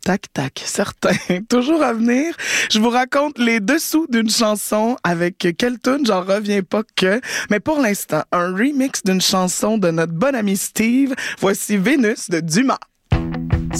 Tac, tac, certain. Toujours à venir, je vous raconte les dessous d'une chanson avec quelle tune, j'en reviens pas que. Mais pour l'instant, un remix d'une chanson de notre bon ami Steve. Voici Vénus de Dumas.